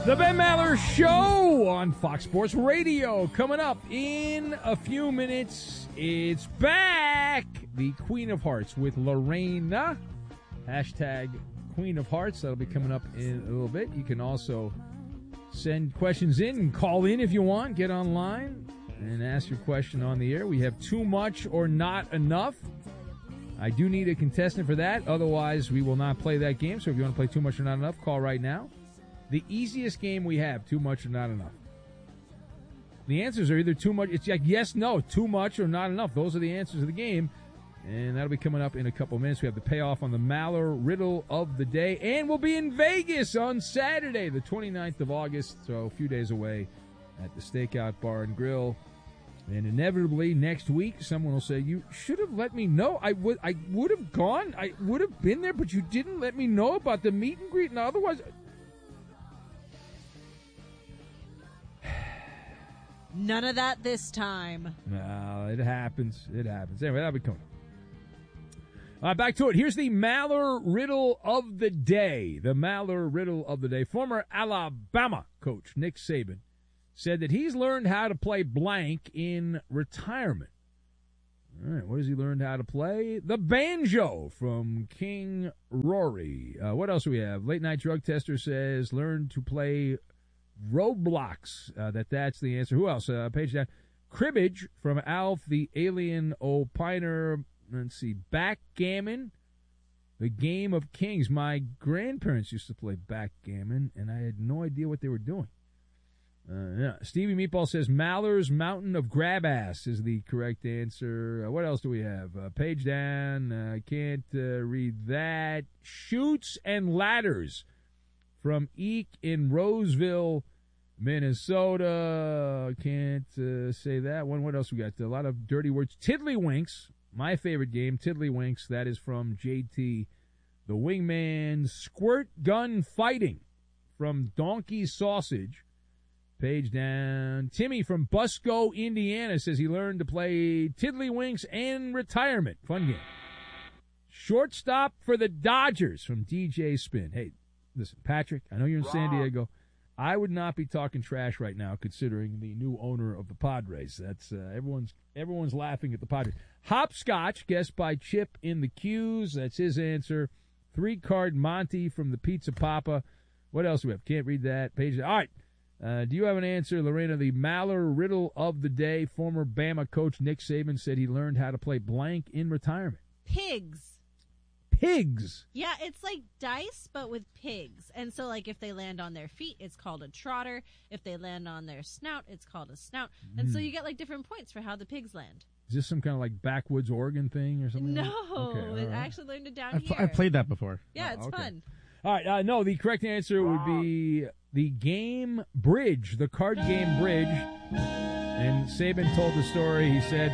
The Ben Maller Show on Fox Sports Radio. Coming up in a few minutes, it's back. The Queen of Hearts with Lorena. Hashtag Queen of Hearts. That'll be coming up in a little bit. You can also send questions in and call in if you want. Get online and ask your question on the air. We have too much or not enough. I do need a contestant for that. Otherwise, we will not play that game. So if you want to play too much or not enough, call right now. The easiest game we have, too much or not enough. The answers are either too much. It's like yes, no, too much or not enough. Those are the answers of the game. And that'll be coming up in a couple minutes. We have the payoff on the Maller Riddle of the Day. And we'll be in Vegas on Saturday, the 29th of August. So a few days away at the Stakeout Bar and Grill. And inevitably next week, someone will say, you should have let me know. I would have gone. I would have been there, but you didn't let me know about the meet and greet. And otherwise... None of that this time. No, it happens. It happens. Anyway, that'll be coming. Back to it. Here's the Maller Riddle of the Day. The Maller Riddle of the Day. Former Alabama coach Nick Saban said that he's learned how to play blank in retirement. All right, what has he learned how to play? The banjo from King Rory. What else do we have? Late Night Drug Tester says learn to play Roblox. That's the answer. Who else? Page down. Cribbage from Alf the Alien Opiner. Let's see. Backgammon. The Game of Kings. My grandparents used to play backgammon, and I had no idea what they were doing. Yeah. Stevie Meatball says Maller's Mountain of Grab Ass is the correct answer. What else do we have? Page down. I can't read that. Chutes and Ladders from Eek in Roseville, Minnesota. Can't say that one. What else we got? A lot of dirty words. Tiddlywinks, my favorite game, Tiddlywinks. That is from JT the Wingman. Squirt Gun Fighting from Donkey Sausage. Page down. Timmy from Busco, Indiana says he learned to play Tiddlywinks in retirement. Fun game. Shortstop for the Dodgers from DJ Spin. Hey, listen, Patrick, I know you're in San Diego. I would not be talking trash right now considering the new owner of the Padres. That's everyone's laughing at the Padres. Hopscotch, guessed by Chip in the Q's. That's his answer. 3-card Monty from the Pizza Papa. What else do we have? Can't read that. Page. All right. Do you have an answer, Lorena? The Maller Riddle of the Day. Former Bama coach Nick Saban said he learned how to play blank in retirement. Pigs. Pigs. Yeah, it's like dice, but with pigs. And so, like, if they land on their feet, it's called a trotter. If they land on their snout, it's called a snout. And so you get, like, different points for how the pigs land. Is this some kind of, like, backwoods Oregon thing or something? No. Okay, I actually learned it down here. I played that before. Yeah, it's fun. All right. No, the correct answer would be the game Bridge, the card game Bridge. And Saban told the story. He said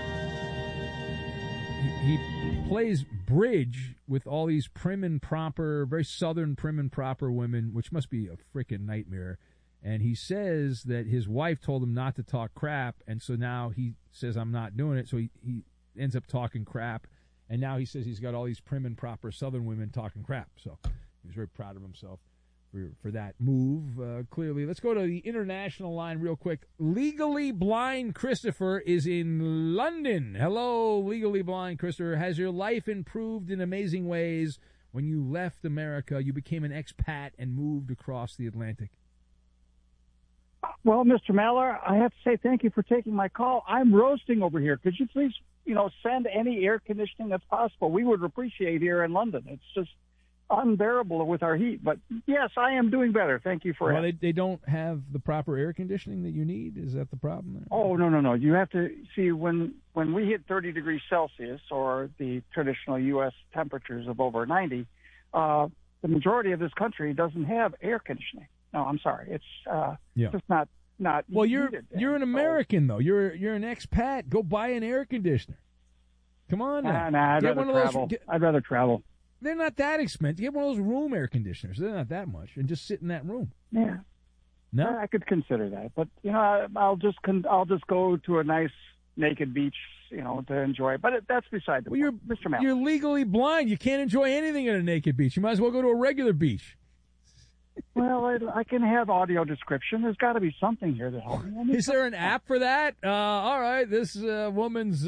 he plays bridge with all these prim and proper, very southern prim and proper women, which must be a freaking nightmare. And he says that his wife told him not to talk crap, and so now he says, I'm not doing it. So he ends up talking crap, and now he says he's got all these prim and proper southern women talking crap. So he was very proud of himself for that move, clearly. Let's go to the international line real quick. Legally Blind Christopher is in London. Hello, Legally Blind Christopher. Has your life improved in amazing ways when you left America, you became an expat and moved across the Atlantic? Well, Mr. Maller, I have to say thank you for taking my call. I'm roasting over here. Could you please, send any air conditioning that's possible? We would appreciate here in London. It's just unbearable with our heat. But, yes, I am doing better. Thank you for it. They don't have the proper air conditioning that you need? Is that the problem there? Oh, no. You have to see when we hit 30 degrees Celsius or the traditional U.S. temperatures of over 90, the majority of this country doesn't have air conditioning. No, I'm sorry. It's just not. Well, you're an American though. You're an expat. Go buy an air conditioner. Come on now. I'd rather travel. They're not that expensive. Get one of those room air conditioners. They're not that much, and just sit in that room. Yeah. No, I could consider that, but I'll just go to a nice naked beach, to enjoy. But that's beside the point. Mr. Mallon. You're legally blind. You can't enjoy anything at a naked beach. You might as well go to a regular beach. Well, I can have audio description. There's got to be something here that helps me. Is there an app for that? All right, this woman's,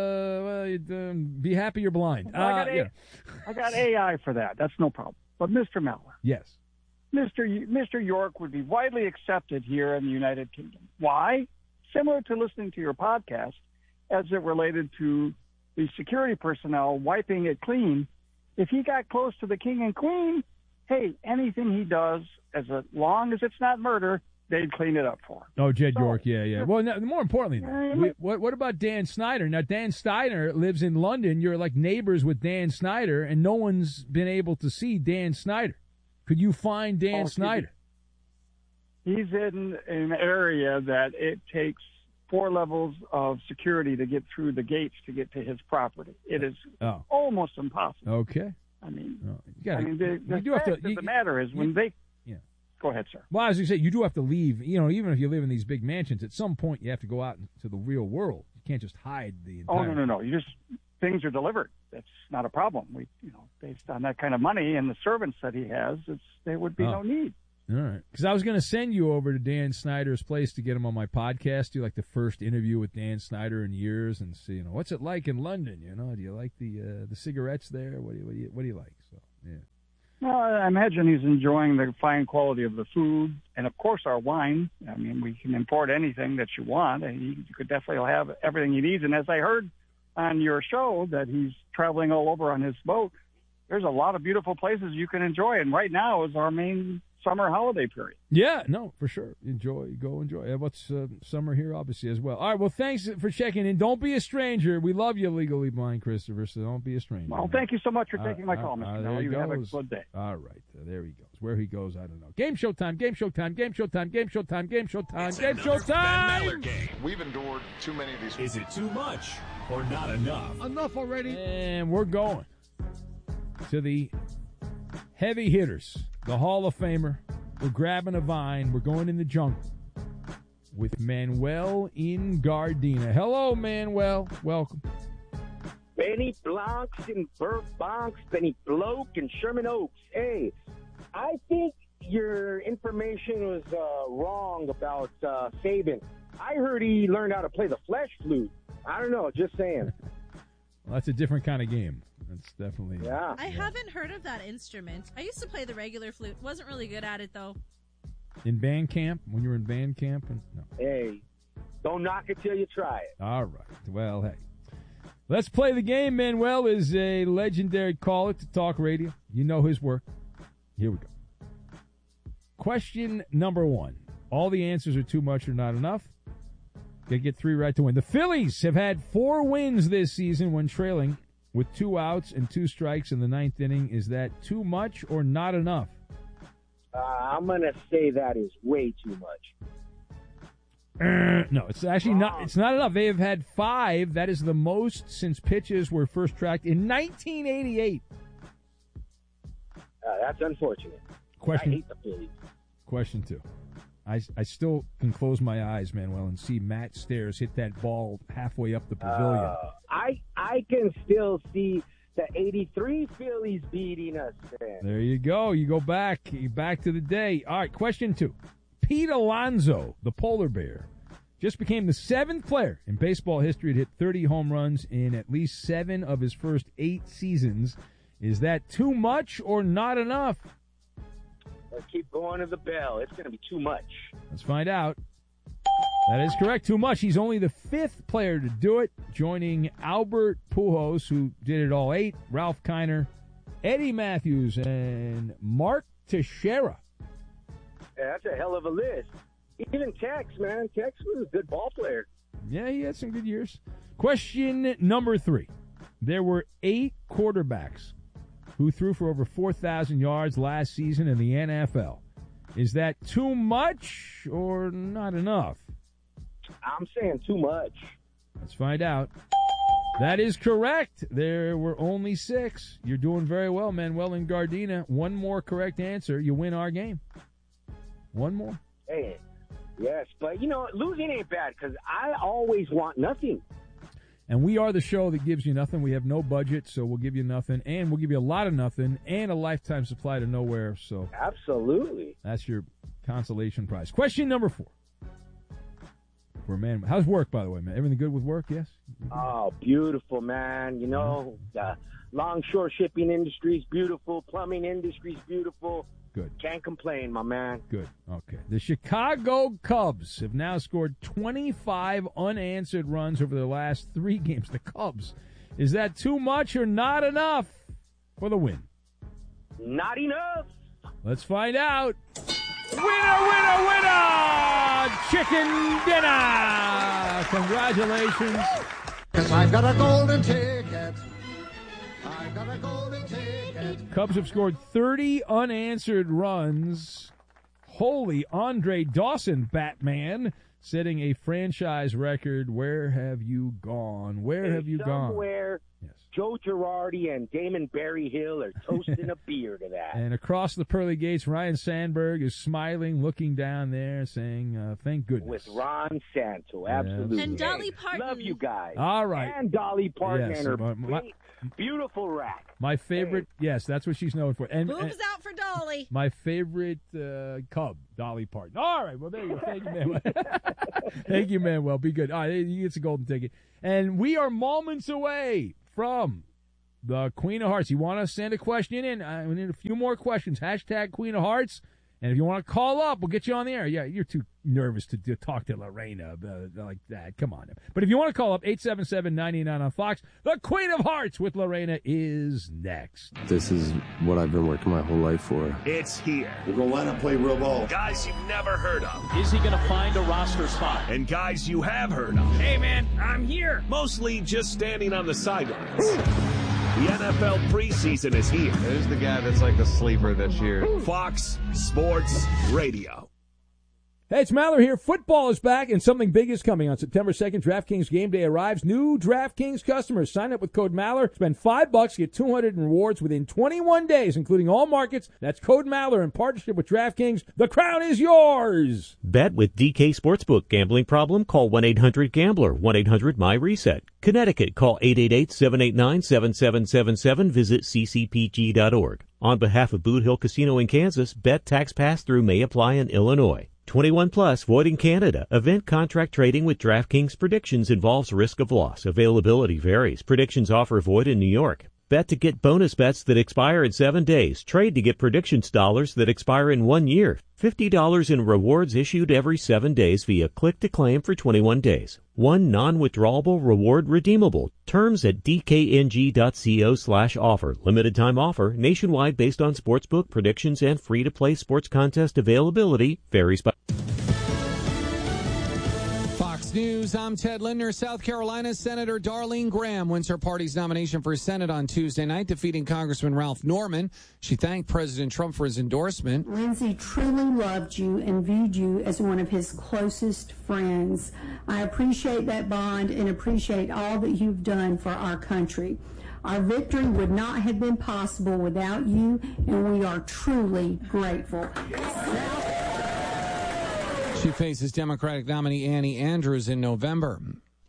be happy you're blind. I got AI for that. That's no problem. But Mr. Maller. Yes. Mr. York would be widely accepted here in the United Kingdom. Why? Similar to listening to your podcast, as it related to the security personnel wiping it clean. If he got close to the king and queen, hey, anything he does, as long as it's not murder, they'd clean it up for him. Oh, Jed York, yeah. Well, no, more importantly, what about Dan Snyder? Now, Dan Snyder lives in London. You're like neighbors with Dan Snyder, and no one's been able to see Dan Snyder. Could you find Dan Snyder? He's in an area that it takes 4 levels of security to get through the gates to get to his property. It is almost impossible. Okay. I mean, the fact of the matter is when they... Yeah. Go ahead, sir. Well, as you say, you do have to leave. You know, even if you live in these big mansions, at some point you have to go out into the real world. You can't just hide the entire... Oh, no. Things are delivered. That's not a problem. Based on that kind of money and the servants that he has, there would be no need. All right. Because I was going to send you over to Dan Snyder's place to get him on my podcast, do like the first interview with Dan Snyder in years, and see, what's it like in London? Do you like the cigarettes there? What do you like? So, yeah. Well, I imagine he's enjoying the fine quality of the food and, of course, our wine. I mean, we can import anything that you want, and you could definitely have everything he needs. And as I heard on your show that he's traveling all over on his boat, there's a lot of beautiful places you can enjoy. And right now is our main summer holiday period. Yeah, no, for sure. Go enjoy. What's summer here, obviously, as well. All right, well, thanks for checking in. Don't be a stranger. We love you, Legally Blind Christopher, so don't be a stranger. Well, thank you so much for taking my call, Mr. Miller. You have a good day. All right, there he goes. Where he goes, I don't know. Game show time, game show time, game show time, game show time, game show time, game show time. We've endured too many of these. Is it too much or not enough? Enough already. And we're going to the heavy hitters, the Hall of Famer. We're grabbing a vine. We're going in the jungle with Manuel in Gardena. Hello, Manuel. Welcome. Benny Blancs in Burbank, Benny Bloke in Sherman Oaks. Hey, I think your information was wrong about Saban. I heard he learned how to play the flesh flute. I don't know, just saying. Well, that's a different kind of game. That's definitely... Yeah. I haven't heard of that instrument. I used to play the regular flute. Wasn't really good at it, though. In band camp? When you were in band camp? No. Hey, don't knock it till you try it. All right. Well, hey. Let's play the game. Manuel is a legendary caller to talk radio. You know his work. Here we go. Question number 1. All the answers are too much or not enough. They get 3 right to win. The Phillies have had 4 wins this season when trailing with 2 outs and 2 strikes in the 9th inning. Is that too much or not enough? I'm going to say that is way too much. No, it's actually not. It's not enough. They have had 5. That is the most since pitches were first tracked in 1988. That's unfortunate. I hate the Phillies. Question 2. I still can close my eyes, Manuel, and see Matt Stairs hit that ball halfway up the pavilion. I can still see the 83 Phillies beating us, man. There you go. You go back. You back to the day. All right, question 2. Pete Alonso, the polar bear, just became the 7th player in baseball history to hit 30 home runs in at least 7 of his first 8 seasons. Is that too much or not enough? Let's keep going to the bell. It's going to be too much. Let's find out. That is correct. Too much. He's only the 5th player to do it, joining Albert Pujols, who did it all 8, Ralph Kiner, Eddie Matthews, and Mark Teixeira. Yeah, that's a hell of a list. Even Tex, man. Tex was a good ball player. Yeah, he had some good years. Question number 3. There were 8 quarterbacks who threw for over 4,000 yards last season in the NFL. Is that too much or not enough? I'm saying too much. Let's find out. That is correct. There were only 6. You're doing very well, Manuel in Gardena. 1 more correct answer, you win our game. 1 more. Hey, yes, but, losing ain't bad because I always want nothing. And we are the show that gives you nothing. We have no budget, so we'll give you nothing. And we'll give you a lot of nothing and a lifetime supply to nowhere. So Absolutely. that's your consolation prize. Question number 4. For man, how's work, by the way, man? Everything good with work, yes? Oh, beautiful, man. You know, the longshore shipping industry is beautiful. Plumbing industry is beautiful. Good. Can't complain, my man. Good. Okay. The Chicago Cubs have now scored 25 unanswered runs over the last 3 games. The Cubs. Is that too much or not enough for the win? Not enough. Let's find out. Winner, winner, winner! Chicken dinner! Congratulations. 'Cause I've got a golden ticket. I've got a golden ticket. Cubs have scored 30 unanswered runs. Holy Andre Dawson, Batman, setting a franchise record. Where have you gone? Where have you gone? Somewhere, Yes. Joe Girardi and Damon Berryhill are toasting a beer to that. And across the pearly gates, Ryan Sandberg is smiling, looking down there, saying, thank goodness. With Ron Santo, absolutely. And Dolly Parton. Love you guys. All right. And Dolly Parton Yes, and her my- beautiful rack. My favorite, yes, that's what she's known for. And Boobs out for Dolly. my favorite Cub, Dolly Parton. All right, well, there you go. Thank you, Manuel. Thank you, Manuel. Be good. All right, he gets a golden ticket. And we are moments away from the Queen of Hearts. You want to send a question in? We need a few more questions. # Queen of Hearts. And if you want to call up, we'll get you on the air. Yeah, you're too nervous to talk to Lorena like that. Come on. But if you want to call up, 877-99 on Fox. The Queen of Hearts with Lorena is next. This is what I've been working my whole life for. It's here. We're going to line up, play real ball. Guys you've never heard of. Is he going to find a roster spot? And guys you have heard of. Hey, man, I'm here. Mostly just standing on the sidelines. The NFL preseason is here. Who's the guy that's like a sleeper this year? Fox Sports Radio. Hey, it's Maller here. Football is back, and something big is coming. On September 2nd, DraftKings Game Day arrives. New DraftKings customers sign up with code Maller. Spend $5, get 200 in rewards within 21 days, including all markets. That's code Maller in partnership with DraftKings. The crown is yours. Bet with DK Sportsbook. Gambling problem? Call 1-800-GAMBLER. 1-800-MY-RESET. Connecticut. Call 888-789-7777. Visit ccpg.org. On behalf of Boot Hill Casino in Kansas, bet tax pass-through may apply in Illinois. 21 plus, void in Canada. Event contract trading with DraftKings Predictions involves risk of loss. Availability varies. Predictions offer void in New York. Bet to get bonus bets that expire in 7 days. Trade to get predictions dollars that expire in 1 year. $50 in rewards issued every 7 days via click to claim for 21 days. One non-withdrawable reward redeemable. Terms at dkng.co/offer. Limited time offer. Nationwide based on sportsbook predictions and free-to-play sports contest availability. Varies by... Fox News, I'm Ted Lindner. South Carolina Senator Darlene Graham wins her party's nomination for Senate on Tuesday night, defeating Congressman Ralph Norman. She thanked President Trump for his endorsement. Lindsey truly loved you and viewed you as one of his closest friends. I appreciate that bond and appreciate all that you've done for our country. Our victory would not have been possible without you, and we are truly grateful. She faces Democratic nominee Annie Andrews in November.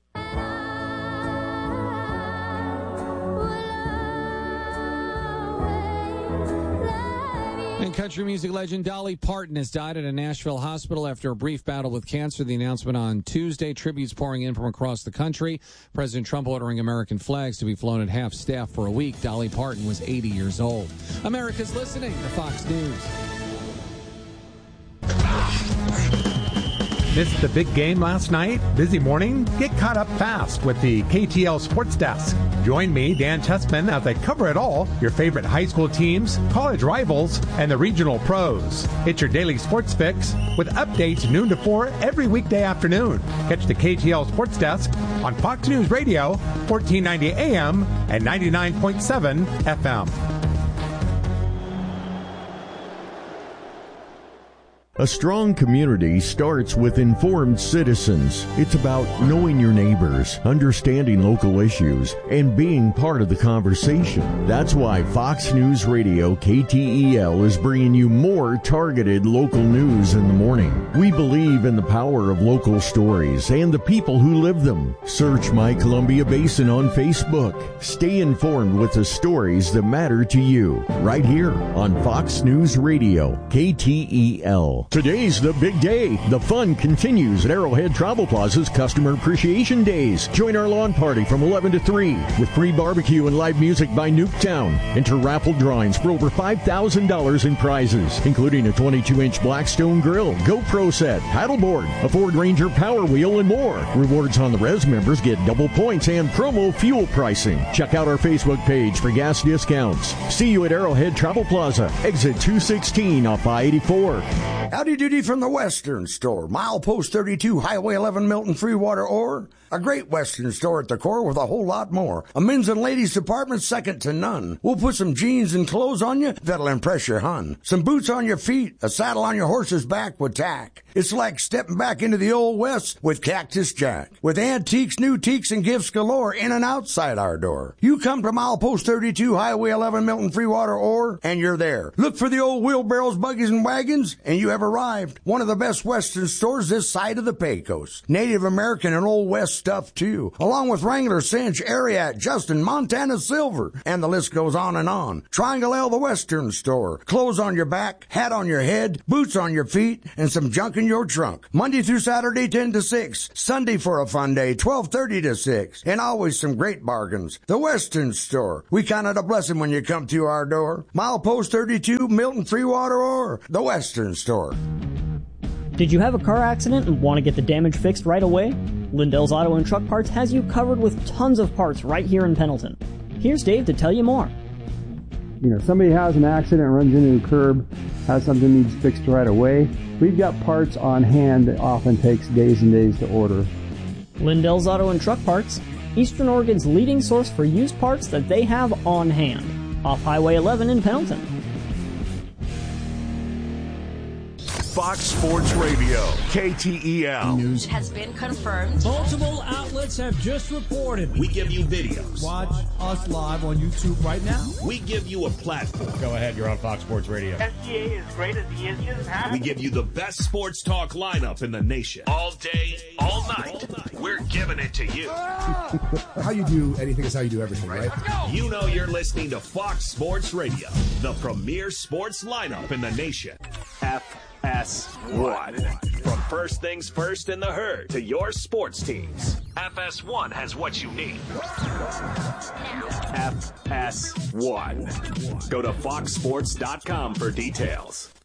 And country music legend Dolly Parton has died at a Nashville hospital after a brief battle with cancer. The announcement on Tuesday, tributes pouring in from across the country. President Trump ordering American flags to be flown at half staff for a week. Dolly Parton was 80 years old. America's listening to Fox News. Missed the big game last night? Busy morning? Get caught up fast with the KTL Sports Desk. Join me, Dan Tessman, as I cover it all, your favorite high school teams, college rivals, and the regional pros. It's your daily sports fix with updates noon to 4 every weekday afternoon. Catch the KTL Sports Desk on Fox News Radio, 1490 AM and 99.7 FM. A strong community starts with informed citizens. It's about knowing your neighbors, understanding local issues, and being part of the conversation. That's why Fox News Radio KTEL is bringing you more targeted local news in the morning. We believe in the power of local stories and the people who live them. Search My Columbia Basin on Facebook. Stay informed with the stories that matter to you right here on Fox News Radio KTEL. Today's the big day. The fun continues at Arrowhead Travel Plaza's Customer Appreciation Days. Join our lawn party from 11 to 3 with free barbecue and live music by Nuketown. Enter raffle drawings for over $5,000 in prizes, including a 22-inch Blackstone grill, GoPro set, paddleboard, a Ford Ranger Power Wheel, and more. Rewards on the Res members get double points and promo fuel pricing. Check out our Facebook page for gas discounts. See you at Arrowhead Travel Plaza, exit 216 off I-84. Howdy doody from the Western Store. Milepost 32, Highway 11, Milton, Freewater, or a great Western store at the core with a whole lot more. A men's and ladies department second to none. We'll put some jeans and clothes on you that'll impress your hun. Some boots on your feet, a saddle on your horse's back with tack. It's like stepping back into the Old West with Cactus Jack. With antiques, new teaks, and gifts galore in and outside our door. You come to Milepost 32, Highway 11, Milton, Freewater, or, and you're there. Look for the old wheelbarrows, buggies, and wagons, and you have arrived. One of the best Western stores this side of the Pecos. Native American and Old West stuff, too. Along with Wrangler, Cinch, Ariat, Justin, Montana Silver, and the list goes on and on. Triangle L, the Western Store. Clothes on your back, hat on your head, boots on your feet, and some junk in your trunk. Monday through Saturday, 10 to 6. Sunday for a fun day, 12:30 to 6. And always some great bargains. The Western Store. We count it a blessing when you come through our door. Milepost 32, Milton, Freewater, or the Western Store. Did you have a car accident and want to get the damage fixed right away? Lindell's Auto and Truck Parts has you covered with tons of parts right here in Pendleton. Here's Dave to tell you more. Somebody has an accident, runs into a curb, has something needs fixed right away. We've got parts on hand that often takes days and days to order. Lindell's Auto and Truck Parts, Eastern Oregon's leading source for used parts that they have on hand. Off Highway 11 in Pendleton. Fox Sports Radio, KTEL. News has been confirmed. Multiple outlets have just reported. We give you videos. Watch us live on YouTube right now. We give you a platform. Go ahead, you're on Fox Sports Radio. SGA is great as he is just We give you the best sports talk lineup in the nation. All day, all night. We're giving it to you. How you do anything is how you do everything, right? You know you're listening to Fox Sports Radio, the premier sports lineup in the nation. FS1. From first things first in the herd to your sports teams, FS1 has what you need. FS1. Go to foxsports.com for details.